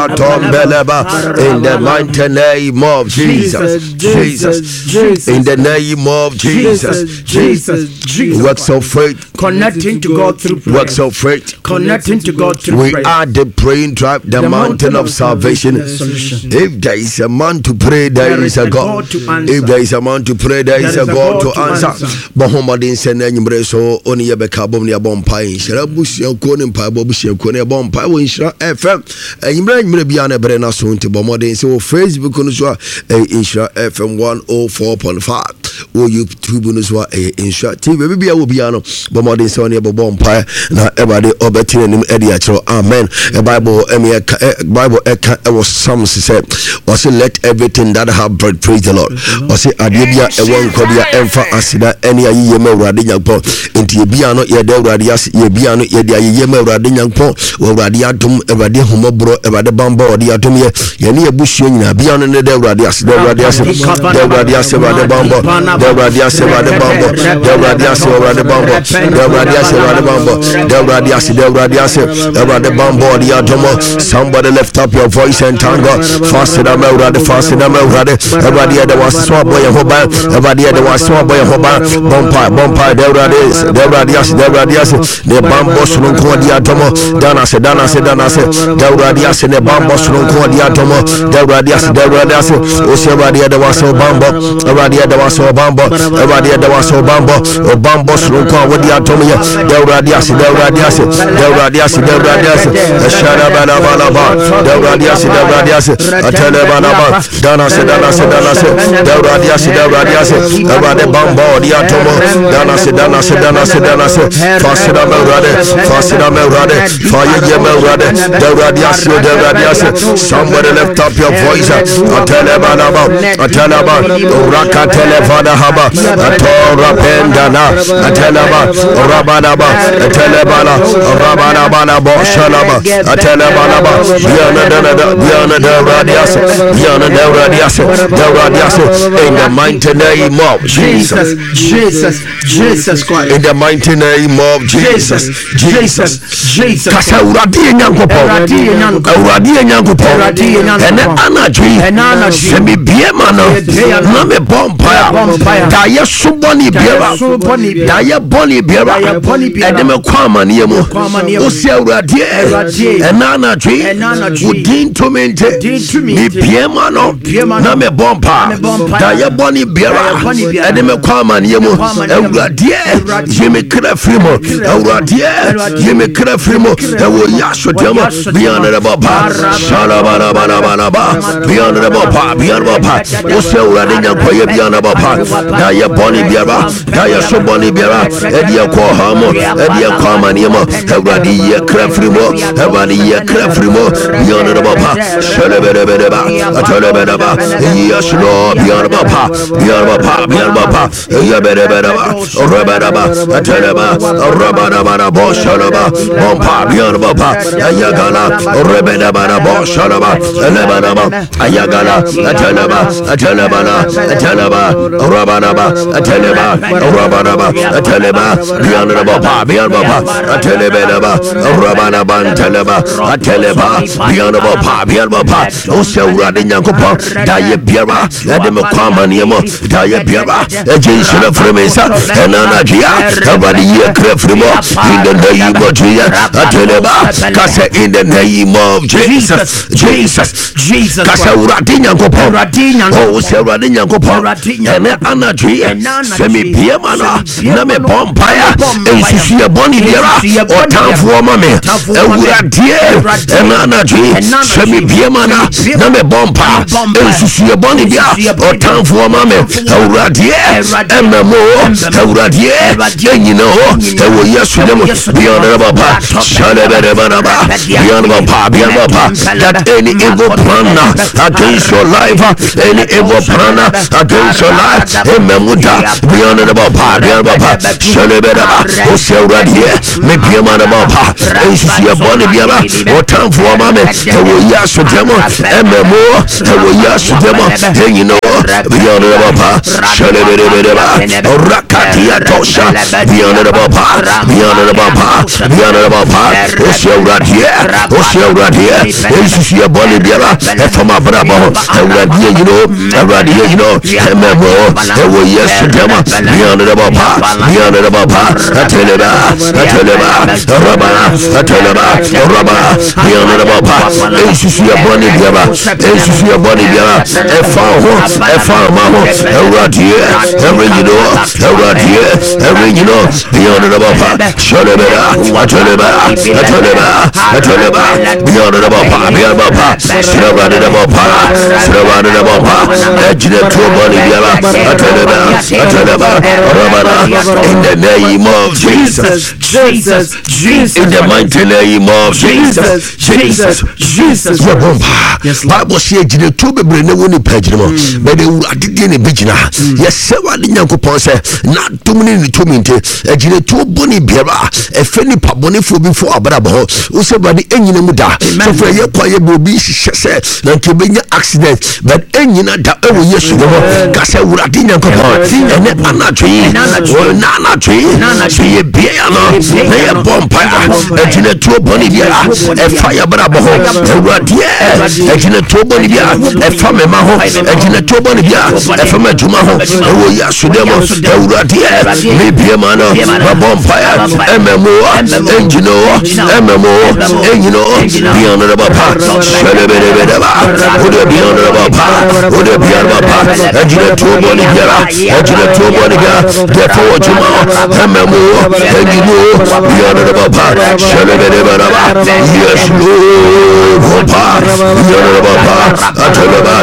In the mighty name of Jesus, Jesus, in the name of Jesus, Jesus, works of faith, connecting to God through prayer. Works of faith, connecting to God through prayer. We are the praying tribe, the mountain of salvation. If there is a man to pray, there is a God. If there is a man to pray, there is a God to answer. Mohammed send any so only a becabom near Bompay, Sharabush, Konim Pai, Bobush, Konia Bompay, Winsha FM, and you may be on a Brenna soon to Bomodin. So Facebook on Insha FM 104.5 or YouTube Bunuswa Insha TV. Maybe I will be on Bomodin Sonia Bompay, now everybody obetin him Ediatro. Amen. A Bible, Bible was some said, was let everything that have bread praise the Lord. Was it Adibia, a one Kodia, Empha Asida, any Yema Radian Po, into Yabiano, Yada Radias, Yabiano, Yadia Yema Radian Po, or Radiatum, Evadi Homobro, Evada Bambo, Diatumia, Yania Bushina, Bian and the Radias, the Radias, the Radias, the Bambo, the Radias, the Bambo, the Radias, the Bambo, the Radias, the Bambo, the Radias, the Radias, the Bambo, the Atomo. Somebody lift up your voice and tango. Faster than Melrad, faster than Melrad. Everybody had was swap boy and hobby. Everybody had was swap boy and hobby. Bompa, the Radias, the Radias, the Bambos, the Atomo, Dana, the Radias, and the Bambos, the Atomo, the Radias, Osebadi had was so Bambo, everybody had was so Bambo, everybody had was so Bambo, or Bambos, with the Atomia, the Radias, the Radias, the Shadabalaba, the Radias, a Telebanaba, Dana, the Radias, about the Bambo, the Atomo, Dana, Fasida Melrade, Fire Melrade, the Radias, somebody lift up your voice, a Telebanaba, Raka Televada Haba, a Tora Pendana, a Teleba, Rabanaba, a Telebana, Rabanabana, Boshalaba, a Telebanaba, Diana the Radias, in the mighty name of Jesus Christ, in the mighty name of Jesus. Kasauradi Nyangopo, and Anadri, Semi Biemano, Name Bompire, Daya Suboni Biera, Daya Boni Biera, Edema Kwamaniemo, Oseuradi, and Anadri, Udin to maintain, Mi Biemano, Name Bompa, Daya Boni Biera, Edema Kwamaniemo, Euradia, Jimmy Crefrimo, Euradia, Jimmy Crefrimo, Ewoyasu Demo, beyond the Bopa, Shalabana, beyond the Bopa, beyond Bopa, Oseuradi, beyond the Bopa, Daya Boni Biera, Daya Suboni Biera, Edia Kohamo, Edia Kwamaniemo, Euradia Crefrimo, Euradia Crefrimo, beyond the Bopa, Shalabana, Atalabana, yes, Lord, beyond Bopa, Yabereba, Rabanaba, Atalaba, Rabanabana, Boshalaba, Bompa, beyond Bopa, Ayagala, Rebenabana, Boshalaba, Lebanaba, Ayagala, Atalaba, Rabanaba, Ataleba, beyond Bopa, Atelebeba, Rabanaban, Ateleba, beyond Bopa, also running Yankopa, Daya Biera, Adama Kwamaniamo, Daya Biera, a Jason of Fremesa, and Anagia, everybody here, Crefrimo, in the name of Jesus, Ateleba, Casa in the name of Jesus, Casa Radina Gopa, oh, Seradina Gopa, and Anagia, Semi Piemana, Name Bompire, and Susia Boni Biera, or Town for Mamma, and Radia, and Anagia, Semi Piemana, Name Bompa, and Susia Boni Biera, or Town for Mamma, Radia, and Mamo, Radia, and you know, there were yesterday beyond the Baba, Shalabanaba, beyond Baba, that any evil plan against your life, any evil plan against your life, ememuda beyond the bapa shalebera osewradie me piema na bapa ensusu ye bone biara otan for mame ewo yaso demo ememo ewo yaso demo you know beyond the bapa shalebera rakatia tosha beyond the bapa osewradie ensusu ye bone biara efama brabo ewradie you know ememo ewo yaso demo beyond the bapa ateleba raba beyond the bapa ensusu ye bone biara efa maho ewradie beyond the bapa shalebera ateleba beyond the bapa shalebera the bapa ejine to bone biara ateleba in the name of Jesus, in the mighty name of Jesus. Bible says jine to be brene woni pagino be de adide ne bigina yes wade nyankopon se na tumni ni tuminte jine to boni biara efeni paboni fo bi fo abrabo wo se bade enyina mu da so for ye kwa ye bobi hye na nke benya accident but enyina da ewo yesu no ka se wurade nyankopon ene anatwi ye bia no na ye bompa ejine to boni bia e fire brabo ho ewradie ejine to boni bia e fa me ma ho ejine to boni bia e fa me juma ho ewo yasu demo ewradie me bia ma no bompa ememo enjino enyino bia no baba shelebere baba ode bia no baba ejine to boni bia therefore juma ememo enjino bia no baba shelebere baba yes Lord baba bia no baba ateleba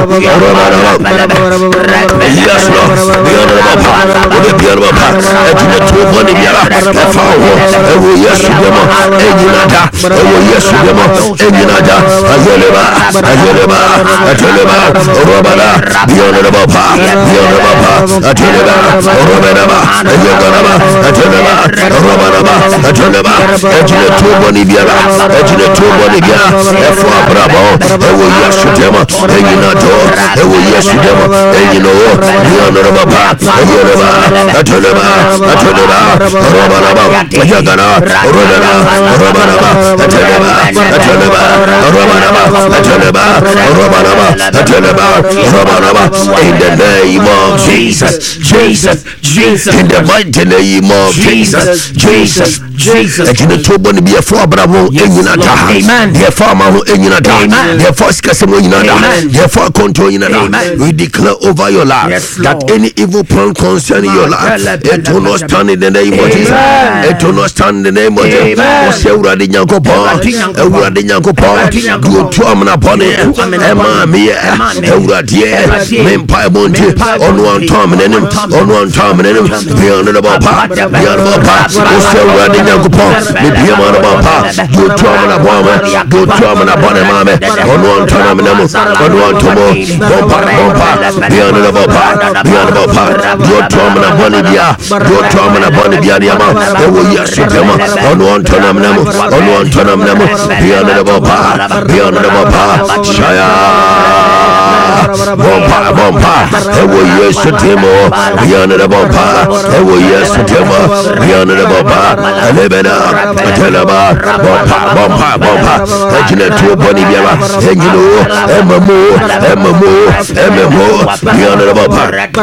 yes Lord bia no baba ode bia no baba ejine to boni bia efa ho ewo yesu demo enyinada ewo yesu demo enyinada azeleba ateleba robala bia no baba ateleba robala ateleba robala ejine to boni bia efo brabo ewo yesu demo enyinado ewo yesu demo enyino bia no baba ateleba robala yagana robala in the name of Jesus in the mighty name of Jesus ejine to boni bia fo brabo enyinada the farmer who enyinada the first kasem enyinada the for control enyinada we declare over your life that any evil plan concerning your life it will not stand in the name of Jesus. It will not stand in the name of Jesus. Ewurade nyankopon go to amna bone ema me ewurade mempa bonti onu antom nenim beyond the baba ewurade nyankopon me beyond the baba go to amna bone mame onu antom nenim onu antomo bompa beyond the baba go to amna bone bia diama ewo yesu demo onu antonam namo beyond the baba shaya bompa ewo yesu demo beyond the baba ewo yesu demo beyond the baba alebena atelaba bompa ejine to boni biara enjino ememo beyond the baba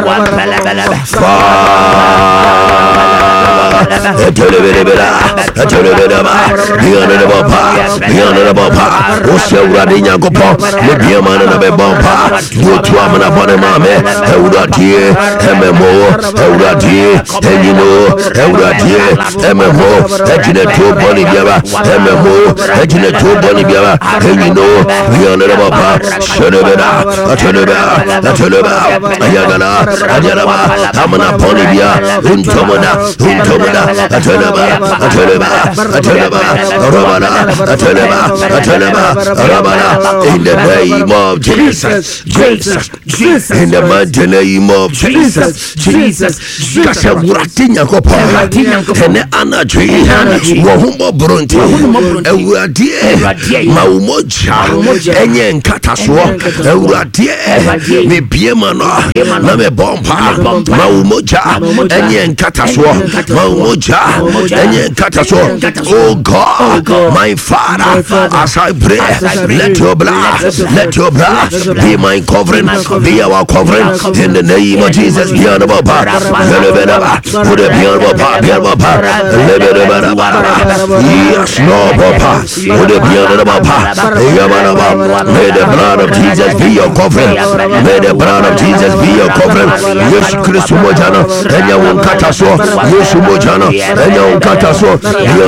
beyond the baba osewurade nyankopon me biama na be bompa go to amana bone mame ewurade ememo ewurade enyino ewurade ememo ejine to boni biara ememo ejine to boni biara enyino beyond the baba shelebeda ateleba ayagala amana boni bia untomoda in the name of Jesus, in the mighty name of Jesus, Kasa wurati nyakopa, ene anadwi, wohumo bronti, ewuradie, maumoja, enye nkataswo, ewuradie, mebie mano, na me bomba, maumoja, enye nkataswo, maumoja, enye nkataswo. Oh God, my Father, as I pray, let your blood be my covering, be our covering in the name of Jesus. Yes, Lord, may the blood of Jesus be your covering. May the blood of Jesus be your covering. Yes, Christ Mojano, and your own cataso, yes, Mojano, and your own cataso,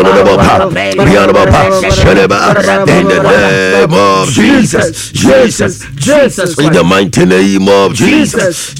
in the name of Jesus, in the mighty name of Jesus.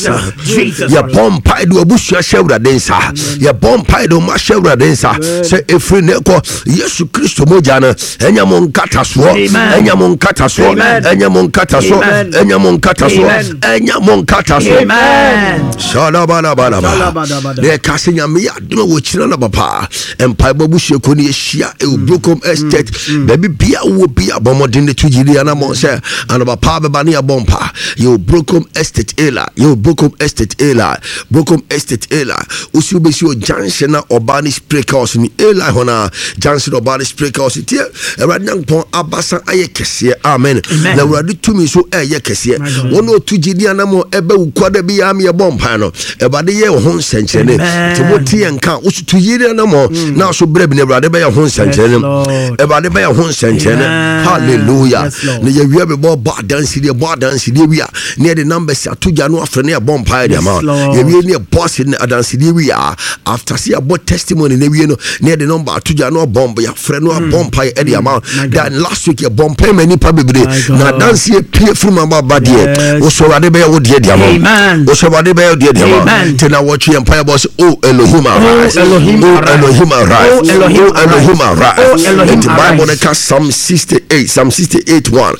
Ya bompa do abusua shewra densa, ya bompa do ma shewra densa. Se efri neko Yesu Kristo moja na enya mon kataso, enya mon kataso, enya mon kataso, enya mon kataso, enya mon kataso. Shalabala bala bala. Le kasenya me aduma wo chira na papa. Empire babusua ko ni ehia e Brocom Estate. Baby bia wo bia bomodin de tujiri ana mo se ana papa be ba ne bompa. You Brocom Estate ela, you Brocom Estate ela, Brocom Estate ela. Usi obesi o junction na Obani Spreakhouse ni ela hona junction Obani Spreakhouse tie erade nyampon abasa aye kese. Amen. Na urade tumi so eye kese. Wono tujidi anamo ebe ukwada bi ya me bompa no. Ebade ye ho nsenchene. Timoti enka usu tujidi anamo na so brebi ne urade be ye ho nsenchene. Ebade be ye ho nsenchene. Hallelujah. Ne ye wi be bo dance de wi near the numbers atuja no afre ne bompa de ma. Ye wi ne boss in dance de wi after see about testimony ne wi no near the number atuja no bomb ya frɛ no bompa e de ma. That last week ye bompa many probably na dance ye pie from ababa de wo so wade be wo de de ma. Wo so wade be de de ma. Tena watch empire boss. Oh Elohim arise, Elohim arise, Elohim arise. In the Bible Psalm 68 1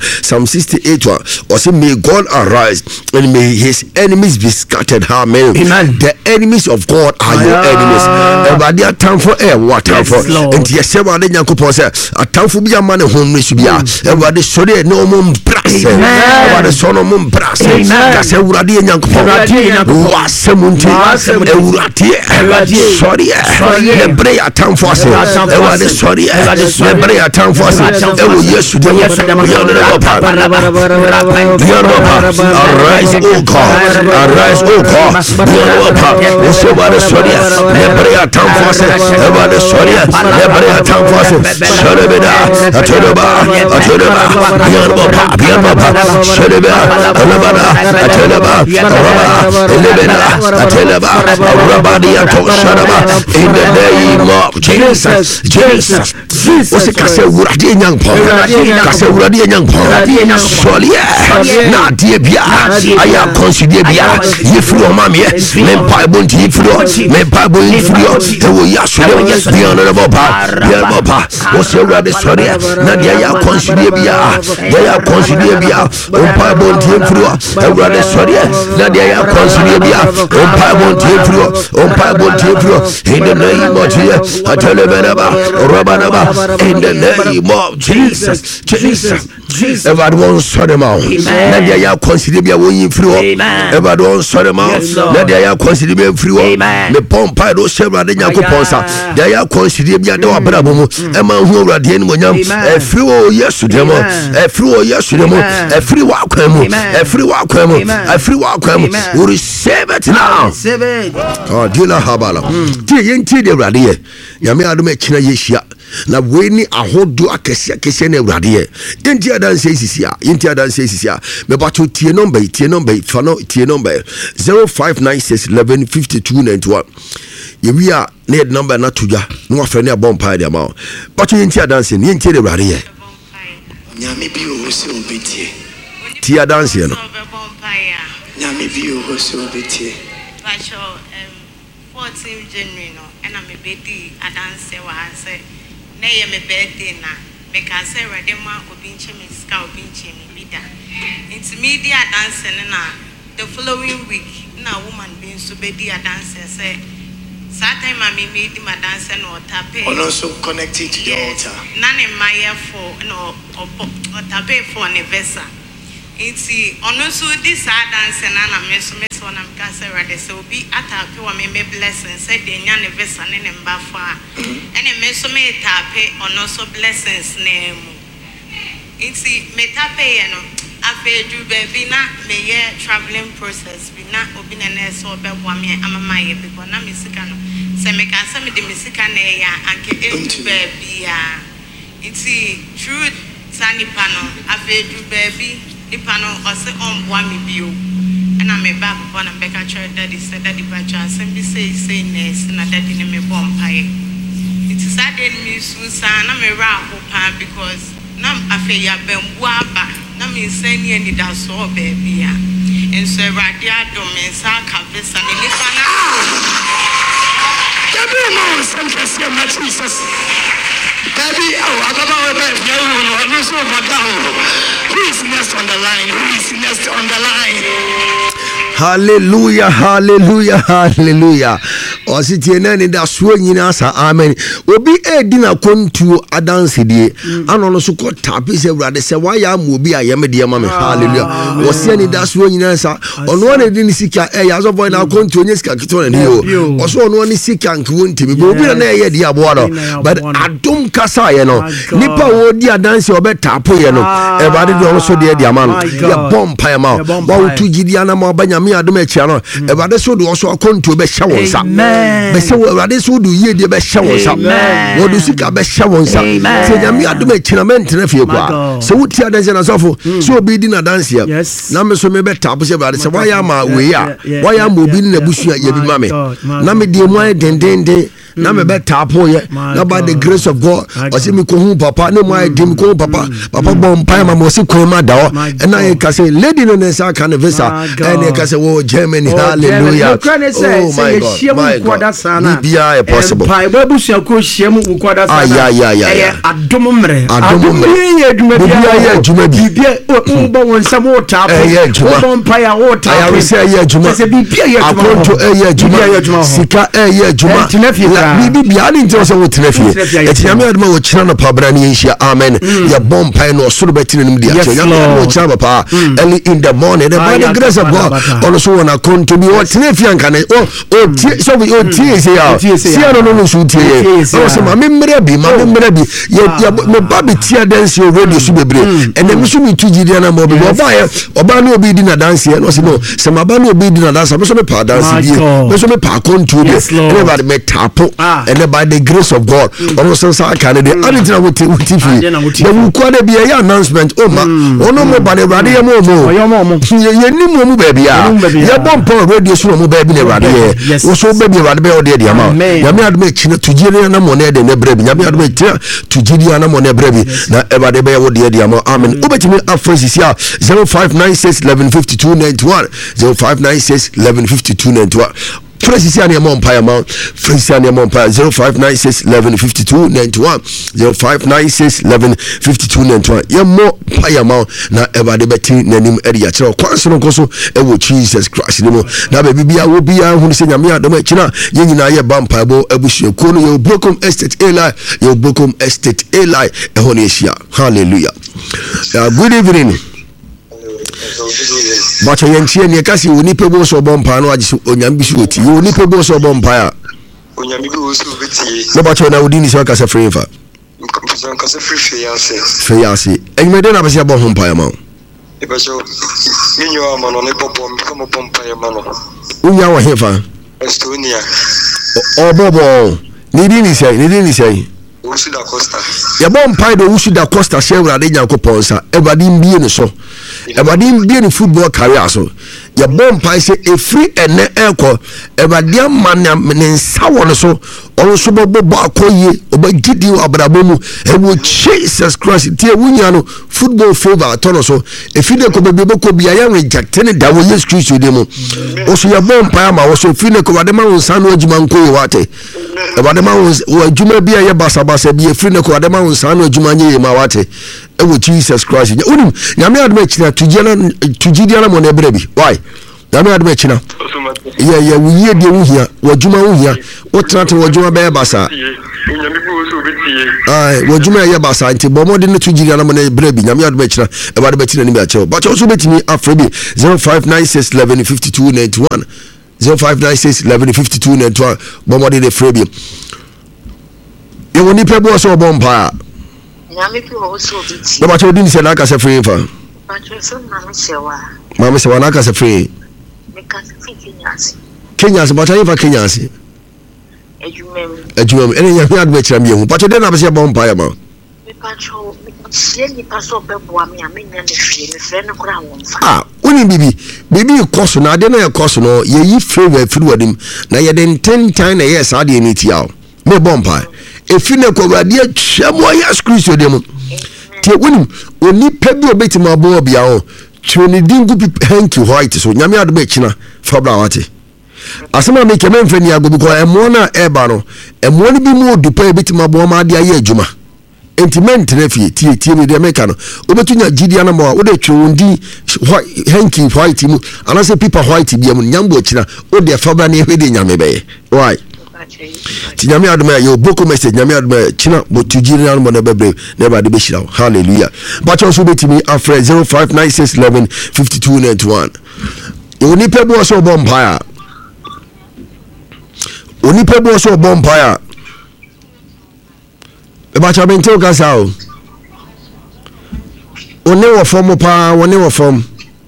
or say may God arise and may his enemies be scattered. Amen. The enemies of God are your enemies. Everybody a time for air water for and yes everybody nyankopon say a time for be a man home reach be everybody sorry no mum brass everybody son no mum brass that say urade nyankopon wasemunti urade sorry the prayer time for say everybody sorry the prayer time for say e yesu de arise, oh God, arise, oh God. Everybody sorry, never a time for us. Everybody sorry, never a time for us. Shalabeda, Atolaba, in the name of Jesus. What's it? Kase uradi nyangpo, kase uradi nyangpo. Sorry, na die bia aya consider bia yefru o mamie me bible ti yefru me bible yefru e wo yaso bia no boba o se urade sorry na dia ya consider bia o bible ti yefru e urade sorry na dia ya consider bia o bible ti yefru in the name of Jesus atelebeba robanaba in the name of Jesus everyone wants to them out na dia ya consider bia wo yefru everyone wants to them out na dia ya consider bia free me pompa do shebra de yakopon sa dia ya consider bia de wabrabo mu e ma hu urade ni monyam e free o yesu dem e free o yesu dem e free wa kwan mu e free wa kwan mu e free wa kwan mu we receive it now oh dila habala ti yenti de urade ye nyame adom e kina yeshia na weni ahodo akese na urade ye yenti adan say sisia me bato tie number fano tie number 0596115291 yewia ne number na tuja no afre ne abon pa de ma bato yenti adan say yenti de urade ye nyame bi o se obetie tie adan say no nyame bi o se obetie bacho 14th January no and I'm a baby I dance I say nay I'm a birthday na make I say Radema Obinche me scout binche me bida intermediate dancing na the following week na woman being so baby a dancer say Saturday mommy made my dance and or tape and also connected to the altar none in my year for no or tape for anniversary. It's also this dance and I'm miss one I'm ready so be at a poor me blessings said the anniversary and Baffa and a miss me tape on also blessings name. It's me tape and I feel do baby na me traveling process be not open and so be one me I'm my because na misikano se me ka se me de misikana ya anke into baby ya. It's true Sani pano I feel do baby Ipano ose on boa me bio and I me back upon a Becca church daddy said daddy bacha simply say nurse na daddy ne me bomb pie. It is sad in me Susan na me ra hopa because na afeya bemboa ba na me send any da so baby ya. And so radia do me sa kavesa ni nifana. Gabriel Mons and Jesus. Baby, oh, I don't know who is next on the line? Who is next on the line? Hallelujah, hallelujah, hallelujah. Ositiena ni da so nyina sa amen. Obi edina kontu adanse die. Ano no so ko tapi se wrade se waya mu obi ayeme de ma me. Hallelujah. Osia ni da so nyina sa. Ono na di ni sika ya so boy na kontu onye sika kito na yo. Oso ono ni sika nku ntimi. Bo obi na ye de abo do. But adom kasa ye no. Nipa wo di adanse obe tapo ye no. E ba de ono so de ama no. Ya bompa ya ma. Ba utu gidi ana ma banya mi adom ekia no. E ba de so do so kontu be hya wonsa. Be se wo ade so do ye de be hya wonsa. Wo do sika be hya wonsa. Se nyame adom ekina mentre fie kwa. Se wuti adanse na sofo. So obi di na dance ya. Na me so me be tapo se ba de se waya ma we ya. Waya ma obi na busua ye bi ma me. Na me de mo dendende na me be tapo ye. Na by the grace of God. O se me ko hu papa na mo adim ko papa. Papa bom pa ma mo se ko ma da o. E na ye ka se lady no nsa ka ne visa. E na ye ka se wo Germany. Hallelujah. Oh my God. Bibia is possible. Pa babu sia ko hiem wo kwada sa. Yeah. Adom mre. Bibia ye juma bi. Bibia o bo won sam wo tap. O bom pa ya wo tap. I will say ye juma. Se bibia ye juma. Akonto ye juma. Sika ye juma. Bibia ni nti so wo tenafie. Etinyame aduma wo kira no pabra ni nhia. Amen. Ye bom pa no soro betine nim dia. Etinyame wo kira papa early in the morning. By the grace of God. Also wanna come to me what tenafie nka na so we tie say ya. See no so tie. So say ma memre bi ye me babi tie dance radio so bebre. And them so me tujidi na mo bi oba na obi di na dance no say no. Se ma ba na obi di na dance so me pa dance bi. So me pa control it. Everybody me tapo. And by the grace of God also say can dey anything with TV. Dem ko na bi ya announcement o ma ono mo ba le rade ye mo ye ni mo baby ya. Ye bom pa radio so mo baby le rade ye. Wo so baby rade be o de ama. Ya me adme chine tujiri na mo na de ne brebi. Ya me adme chine tujiri na mo na brebi. Na everybody be wo de ama. Amen. Obetimi afrosisi ya 0596115291 0596115291. Fresiania Mompire Mount, Fresiania Mompire 0596115291 0596115291. Ye more pire mount na ever the betting nanim area. Kwansano koso ewo Jesus Christ nimo. Na baby bia wo bia hu se nyame adom akina ye nyina ye vampire bo abusu ko no ye Brokom Estate Eli ye Brokom Estate Eli eho ne hia. Hallelujah. Good evening. But I am here near Cassie, we need people so bompano, Onyambishi, you need people so bompire. No, but I would need as a free for Fiancé. And you don't have a shabo home pie amount. Unya Hefa Estonia. Oh, Bobo, needing say. Usuda Costa. Ya bompire do Usuda Costa share with Adina Coponsa, everybody being so. Everybody being football career so. Ya bompa say a free and echo everybody man in sour so also bobo akoye obagidi abrabomu ewo Jesus Christ tie wunya no football favor atono so efide ko bebe ko bia ya reject ne da wo Jesus Christ demo oso ya bompa ma wo so efide ko wade ma wonsa no adwuma nkoye wate wade ma wo adwuma bia ye basa bia efide ko wade ma wonsa no adwuma nye ma wate ewo Jesus Christ unim nyame adoma china tujidiana mo na ebrebi why nyame adoma china yeah we de wo hia wadwuma wo hia wotrate wadwuma be basa wadwuma ye basa nti bomode ne tujidiana mo na ebrebi nyame adoma china e wade be china ni bia chew but also betimi afrebi 0596115291 0596115291 bomode de frebi ye woni pebo so bompa nyame pi wo so biti no bacho din se na ka se free fa bacho so mama se wa na ka se free me ka se free Kenyans bacho yin fa Kenyans ejumem ene nyame adbe kira mi hu bacho den na be se bompa ya ma me bacho sie ni paso bebo ami amenya ne free me free ne kura won fa uni bibi koso na ade na ye koso no ye yi free we free wadim na ye den 10 time na yes ade ni ti yawo me bompa efine ko wade atwamo ya Kristo dem tie wonim oni pebi obetima abo bia ho twoni dingu hanky white so nyame ado be kina fabra wate asema me kemen fani agobi ko emo na eba no emo ni bi mu odupa obetima abo ma ade aye adwuma entiment na fie tie me de meka no obetunya gidia na mo wo de twoni hanky white mu anase paper white bia mu nyambo kina o de fabra na ehwe de nyame be why ti nyame adoma yo boko message nyame adoma china botujiri na mo na bebre na ba de be shira hallelujah but also betimi afre 0596115291 oni pebo so bompire e ba cha bente o kasa o oni wo form pa woni wo form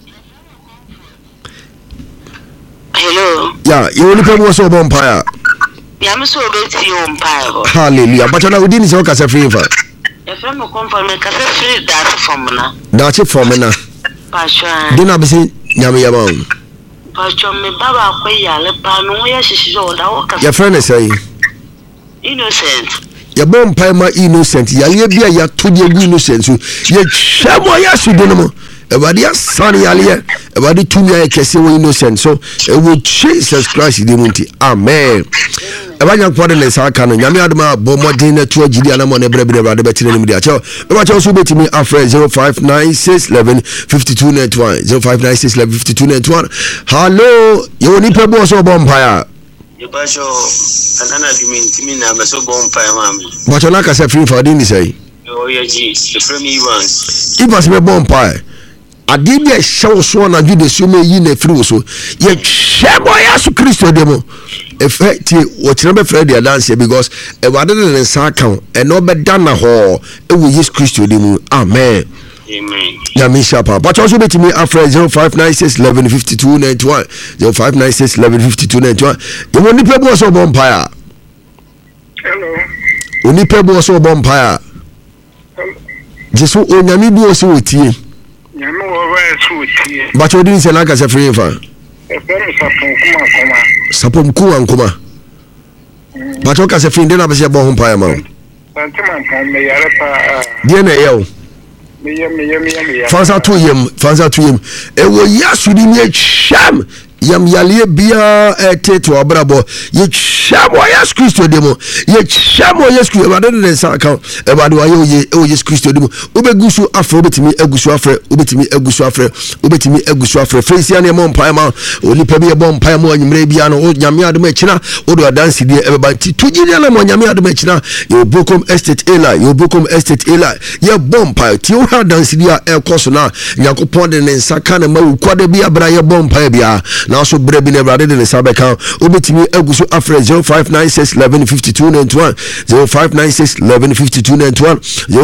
hello yeah you oni pebo so bompire yami so beti umpa ho hallelujah but na udini se o kasa free fa e fra mo confirm me kasa free that from na pasha dina be se nyame yama o pasha me baba akoya le pa no ya shishijo da o kasa ya friend say innocent ya bompa ma innocent ya le bia ya to de innocent ya chamo ya sude no mo ebadi asani yale ebadi tumi ya kese wo innocent so e wo Jesus Christ de munti amen ebanya kwade le saka no nyame adoma bo modin na to agidi ana mo na brebre brade betine ni dia cho e ba cho so betimi afre 0596115291 0596115291 hello yo ni pebo so bompire ye ba sho anana dimintimi na be so bompire mami ba cho na ka se free for din ni say oh yeah ji the from Evans be bompire adibia show so na jude so me yi na free so ye chemo ya su Kristo demo effect what number Friday dance because e wade ne nsa account e no be dana ho e wo yes Kristo demo amen ya mi shapa but also betimi afre 0596115291 0596115291 you want the people so bompire hello oni people so bompire jesu onyami bi o se wotie nyame wo ba so tie but you didn't say like as a free fan sapom kuma nkoma but you can say free na be se bon pa ma me yare pa die na ye me fansa to yem e wo yasu di me cham yam yale bia teto abrabo ye chamo yes Kristo demo ye chamo yes Kristo ba de nsa account e ba de wa ye yes Kristo demo obegusu afro betimi agusu afre face ane mo mpa ma onipa bi e bo mpa ma anyimre bia no nyame adom akina wo do dance die e ba ti tugiri na mo nyame adom akina ye Bokom Estate Ela ye bo mpa ti wo dance die e koso na yakopon de nsa ka na ma kwade bia bra ye bo mpa bia na so brebi na brade de nsa be kan obetimi agusu afre 0596115291 0596115291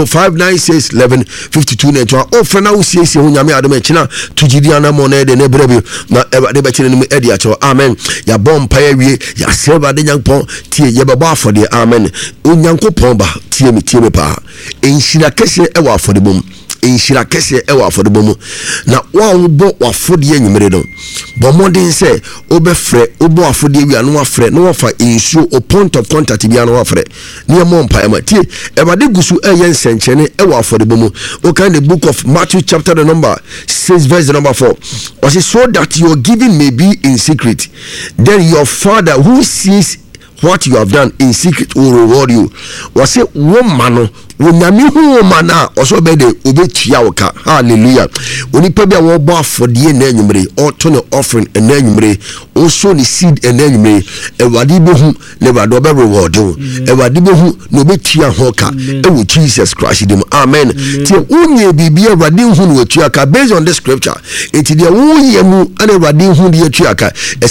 0596115291 ofre na usiesie ho nyame adom akina tugidi ana mo na de ne brebi na de be kire ni edi acho amen ya bompa ya wie ya seba de nyankopon tie ye bebo afode amen onyankopon ba tie me pa enhira kese e wa afode bom enhira kese e wa afode bom na wa wo bo wa afode anyimere do but modern say obefre obo afode wi anu afre no wafa insuo o point of contact bi anu afre ne mo mpa ema tie Ewade gusu eye nsenchene ewa afode bomu o kan the book of Matthew chapter the number 6 verse the number 4 was it so that your giving may be in secret, then your Father who sees what you have done in secret will reward you. Was it woman Unyami woman also be the ubetia waka. Hallelujah. When you pay a bar for the enumere or turn your offering and enumere, also the seed and enumere, a wadibu never do reward you. A wadibu no betia hoka. Oh Jesus Christ them. Amen. Till unye be a wadin who based on the scripture. It is the only and a wadin who the